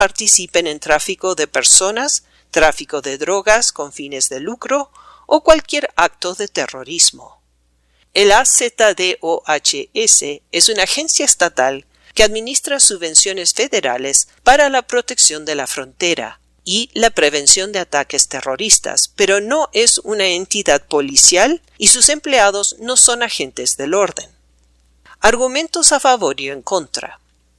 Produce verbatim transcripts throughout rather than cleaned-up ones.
participen en tráfico de personas, tráfico de drogas con fines de lucro o cualquier acto de terrorismo. El A Z D O H S es una agencia estatal que administra subvenciones federales para la protección de la frontera y la prevención de ataques terroristas, pero no es una entidad policial y sus empleados no son agentes del orden. Argumentos a favor y en contra.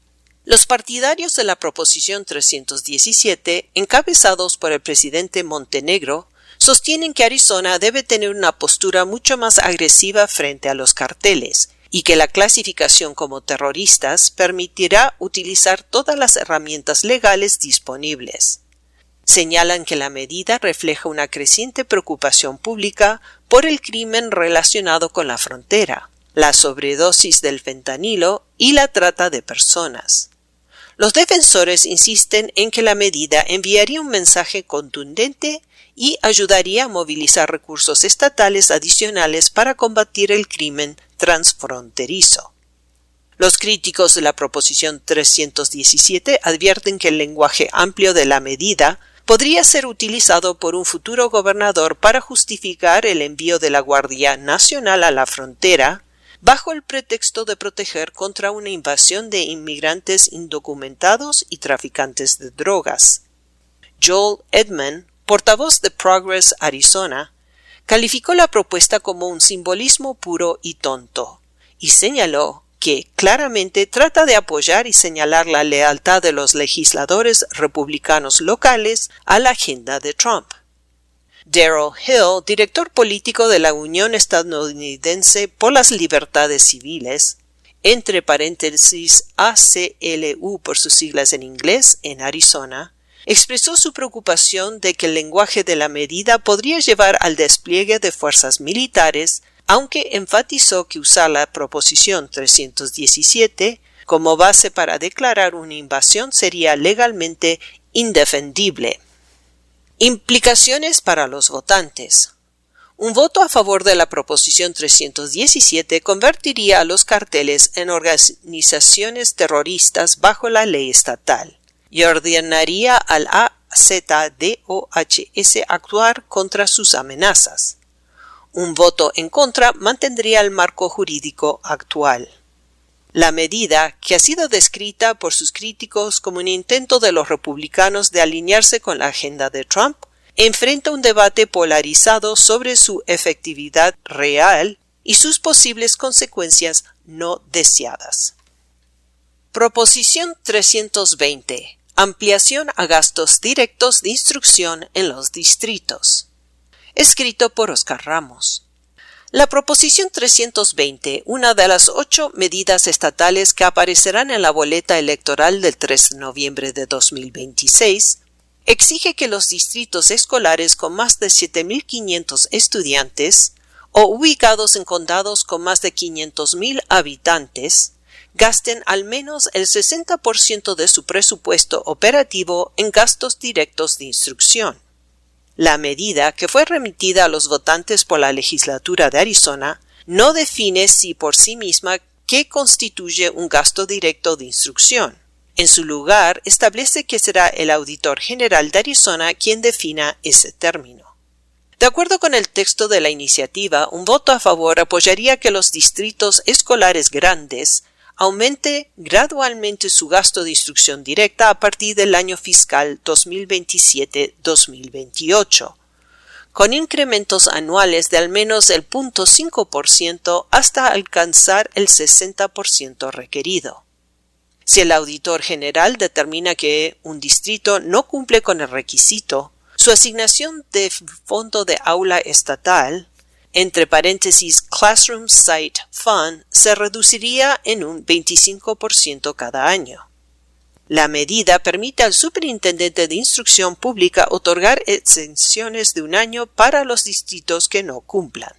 Los partidarios de la Proposición trescientos diecisiete, encabezados por el presidente Montenegro, sostienen que Arizona debe tener una postura mucho más agresiva frente a los carteles y que la clasificación como terroristas permitirá utilizar todas las herramientas legales disponibles. Señalan que la medida refleja una creciente preocupación pública por el crimen relacionado con la frontera, la sobredosis del fentanilo y la trata de personas. Los defensores insisten en que la medida enviaría un mensaje contundente y ayudaría a movilizar recursos estatales adicionales para combatir el crimen transfronterizo. Los críticos de la Proposición trescientos diecisiete advierten que el lenguaje amplio de la medida podría ser utilizado por un futuro gobernador para justificar el envío de la Guardia Nacional a la frontera bajo el pretexto de proteger contra una invasión de inmigrantes indocumentados y traficantes de drogas. Joel Edmond, portavoz de Progress Arizona, calificó la propuesta como un simbolismo puro y tonto, y señaló que claramente trata de apoyar y señalar la lealtad de los legisladores republicanos locales a la agenda de Trump. Darrell Hill, director político de la Unión Estadounidense por las Libertades Civiles, entre paréntesis A C L U por sus siglas en inglés, en Arizona, expresó su preocupación de que el lenguaje de la medida podría llevar al despliegue de fuerzas militares, aunque enfatizó que usar la Proposición trescientos diecisiete como base para declarar una invasión sería legalmente indefendible. Implicaciones para los votantes. Un voto a favor de la Proposición trescientos diecisiete convertiría a los carteles en organizaciones terroristas bajo la ley estatal y ordenaría al A Z D O H S actuar contra sus amenazas. Un voto en contra mantendría el marco jurídico actual. La medida, que ha sido descrita por sus críticos como un intento de los republicanos de alinearse con la agenda de Trump, enfrenta un debate polarizado sobre su efectividad real y sus posibles consecuencias no deseadas. Proposición trescientos veinte. Ampliación a gastos directos de instrucción en los distritos. Escrito por Oscar Ramos. La Proposición trescientos veinte, una de las ocho medidas estatales que aparecerán en la boleta electoral del tres de noviembre de dos mil veintiséis, exige que los distritos escolares con más de siete mil quinientos estudiantes o ubicados en condados con más de quinientos mil habitantes gasten al menos el sesenta por ciento de su presupuesto operativo en gastos directos de instrucción. La medida, que fue remitida a los votantes por la legislatura de Arizona, no define si por sí misma qué constituye un gasto directo de instrucción. En su lugar, establece que será el Auditor General de Arizona quien defina ese término. De acuerdo con el texto de la iniciativa, un voto a favor apoyaría que los distritos escolares grandes aumente gradualmente su gasto de instrucción directa a partir del año fiscal dos mil veintisiete dos mil veintiocho, con incrementos anuales de al menos el cero punto cinco por ciento hasta alcanzar el sesenta por ciento requerido. Si el auditor general determina que un distrito no cumple con el requisito, su asignación de fondo de aula estatal, entre paréntesis Classroom Site Fund, se reduciría en un veinticinco por ciento cada año. La medida permite al Superintendente de Instrucción Pública otorgar exenciones de un año para los distritos que no cumplan.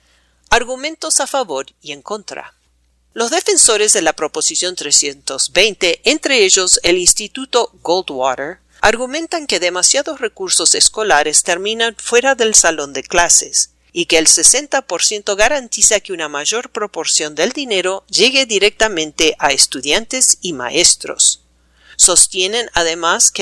Argumentos a favor y en contra. Los defensores de la Proposición trescientos veinte, entre ellos el Instituto Goldwater, argumentan que demasiados recursos escolares terminan fuera del salón de clases y que el sesenta por ciento garantiza que una mayor proporción del dinero llegue directamente a estudiantes y maestros. Sostienen además que